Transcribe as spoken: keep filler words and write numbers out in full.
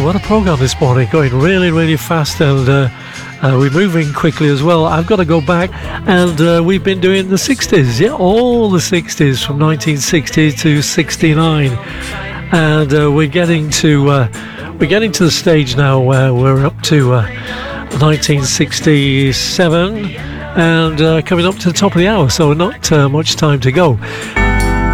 what a program this morning, going really, really fast, and uh, uh, we're moving quickly as well. I've got to go back, and uh, we've been doing the sixties, yeah, all the sixties from nineteen sixty to sixty-nine, and uh, we're getting to uh, we're getting to the stage now where we're up to uh, nineteen sixty-seven, and uh, coming up to the top of the hour, so not uh, much time to go.